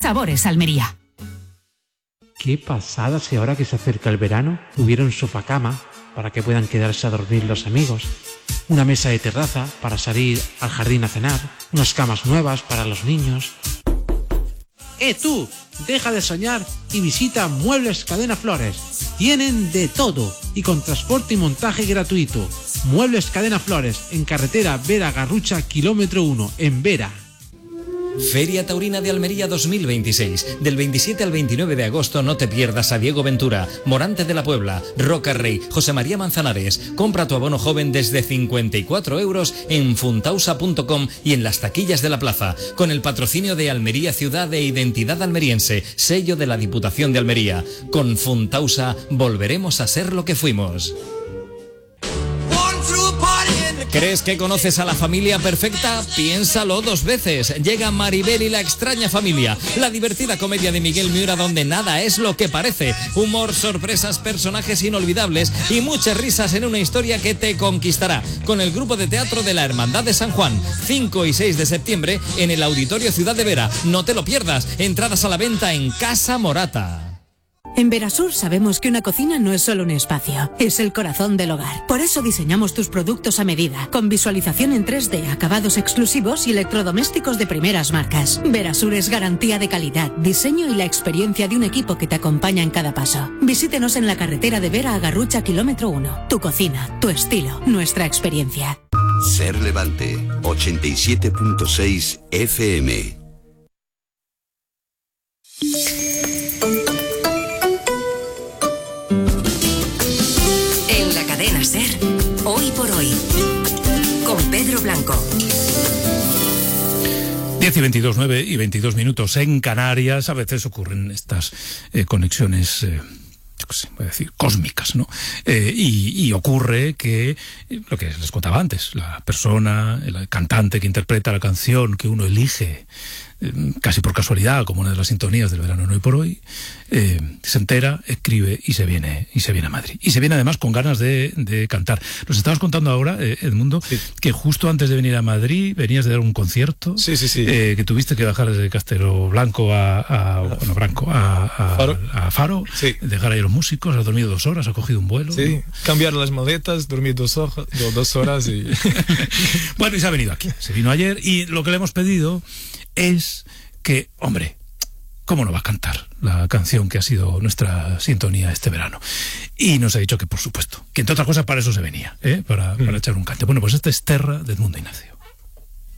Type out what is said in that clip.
Sabores Almería. Qué pasada si ahora que se acerca el verano hubiera un sofá-cama para que puedan quedarse a dormir los amigos, una mesa de terraza para salir al jardín a cenar, unas camas nuevas para los niños. Tú! Deja de soñar y visita Muebles Cadena Flores. Tienen de todo y con transporte y montaje gratuito. Muebles Cadena Flores, en carretera Vera-Garrucha, kilómetro 1, en Vera. Feria Taurina de Almería 2026. Del 27 al 29 de agosto no te pierdas a Diego Ventura, Morante de la Puebla, Roca Rey, José María Manzanares. Compra tu abono joven desde 54 € en funtausa.com y en las taquillas de la plaza. Con el patrocinio de Almería Ciudad e Identidad Almeriense, sello de la Diputación de Almería. Con Funtausa volveremos a ser lo que fuimos. ¿Crees que conoces a la familia perfecta? Piénsalo 2 veces. Llega Maribel y la extraña familia, la divertida comedia de Miguel Miura donde nada es lo que parece. Humor, sorpresas, personajes inolvidables y muchas risas en una historia que te conquistará. Con el grupo de teatro de la Hermandad de San Juan, 5 y 6 de septiembre en el Auditorio Ciudad de Vera. No te lo pierdas. Entradas a la venta en Casa Morata. En Verasur sabemos que una cocina no es solo un espacio, es el corazón del hogar. Por eso diseñamos tus productos a medida, con visualización en 3D, acabados exclusivos y electrodomésticos de primeras marcas. Verasur es garantía de calidad, diseño y la experiencia de un equipo que te acompaña en cada paso. Visítenos en la carretera de Vera a Garrucha, kilómetro 1. Tu cocina, tu estilo, nuestra experiencia. Ser Levante, 87.6 FM. Cadena Ser, Hoy por Hoy, con Pedro Blanco. 10 y 22, 9 y 22 minutos en Canarias. A veces ocurren estas conexiones, voy a decir, cósmicas, ¿no? Y ocurre que, lo que les contaba antes, la persona, el cantante que interpreta la canción que uno elige, casi por casualidad, como una de las sintonías del verano en Hoy por Hoy, se entera, escribe y se viene a Madrid. Y se viene además con ganas de cantar. Nos estabas contando ahora, Edmundo, sí, que justo antes de venir a Madrid venías de dar un concierto, sí. Que tuviste que bajar desde Castelo Blanco a Faro, sí, dejar ahí a los músicos, has dormido 2 horas, has cogido un vuelo. Sí, ¿no? Cambiar las maletas, dormir 2 horas y... Bueno, y se ha venido aquí. Se vino ayer y lo que le hemos pedido es que, hombre, ¿cómo no va a cantar la canción que ha sido nuestra sintonía este verano? Y nos ha dicho que, por supuesto, que entre otras cosas para eso se venía, para echar un cante. Bueno, pues esta es Terra de Edmundo Ignacio.